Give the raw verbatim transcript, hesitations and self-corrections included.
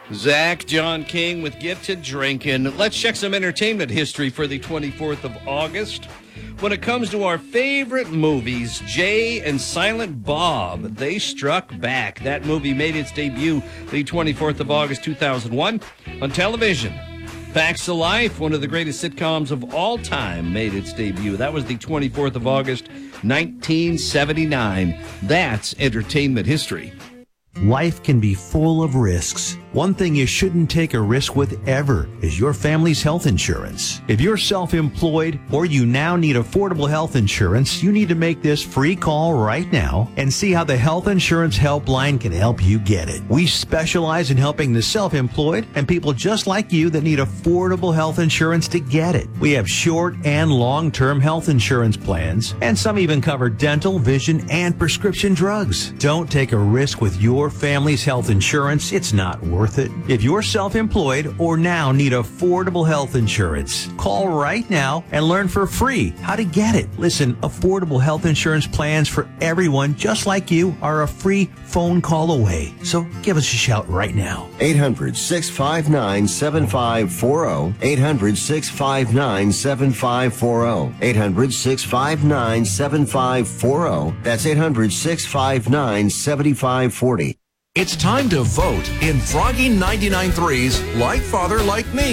Zach, John King with Get to Drinking. Let's check some entertainment history for the twenty-fourth of August. When it comes to our favorite movies, Jay and Silent Bob, they struck back. That movie made its debut the twenty-fourth of August, two thousand one on television. Facts of Life, one of the greatest sitcoms of all time, made its debut. That was the twenty-fourth of August, nineteen seventy-nine. That's entertainment history. Life can be full of risks. One thing you shouldn't take a risk with ever is your family's health insurance. If you're self-employed or you now need affordable health insurance, you need to make this free call right now and see how the Health Insurance Helpline can help you get it. We specialize in helping the self-employed and people just like you that need affordable health insurance to get it. We have short and long-term health insurance plans, and some even cover dental, vision, and prescription drugs. Don't take a risk with your family's health insurance. It's not worth it. If you're self-employed or now need affordable health insurance, call right now and learn for free how to get it. Listen, affordable health insurance plans for everyone just like you are a free phone call away. So give us a shout right now. eight hundred, six five nine, seven five four zero. eight hundred, six five nine, seven five four zero. eight hundred, six five nine, seven five four zero. That's eight hundred, six five nine, seven five four zero. It's time to vote in Froggy ninety-nine point three's Like Father, Like Me.